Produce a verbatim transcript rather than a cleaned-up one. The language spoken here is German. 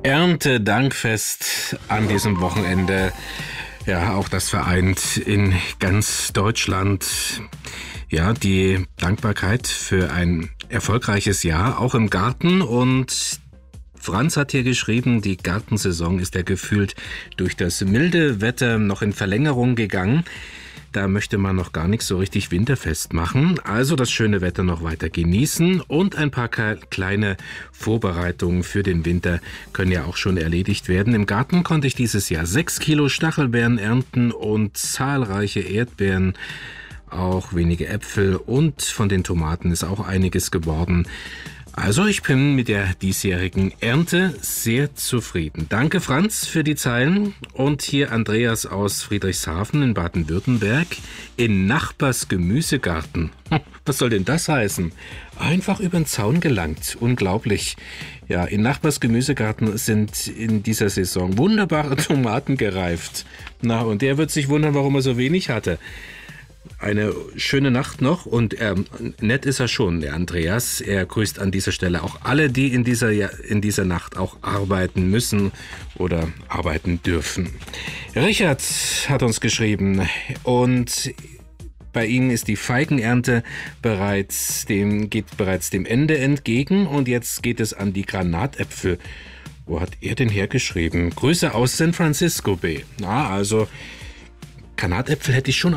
Erntedankfest an diesem Wochenende. Ja, auch das vereint in ganz Deutschland ja die Dankbarkeit für ein erfolgreiches Jahr, auch im Garten. Und Franz hat hier geschrieben, die Gartensaison ist ja gefühlt durch das milde Wetter noch in Verlängerung gegangen. Da möchte man noch gar nichts so richtig winterfest machen. Also das schöne Wetter noch weiter genießen und ein paar kleine Vorbereitungen für den Winter können ja auch schon erledigt werden. Im Garten konnte ich dieses Jahr sechs Kilo Stachelbeeren ernten und zahlreiche Erdbeeren, auch wenige Äpfel und von den Tomaten ist auch einiges geworden. Also ich bin mit der diesjährigen Ernte sehr zufrieden. Danke Franz für die Zeilen und hier Andreas aus Friedrichshafen in Baden-Württemberg in Nachbars Gemüsegarten. Was soll denn das heißen? Einfach über den Zaun gelangt. Unglaublich. Ja, in Nachbars Gemüsegarten sind in dieser Saison wunderbare Tomaten gereift. Na, und der wird sich wundern, warum er so wenig hatte. Eine schöne Nacht noch und ähm, nett ist er schon, der Andreas. Er grüßt an dieser Stelle auch alle, die in dieser, in dieser Nacht auch arbeiten müssen oder arbeiten dürfen. Richard hat uns geschrieben und bei ihm ist die Feigenernte bereits dem, geht bereits dem Ende entgegen und jetzt geht es an die Granatäpfel. Wo hat er denn hergeschrieben? Grüße aus San Francisco Bay. Na, also Granatäpfel hätte ich schon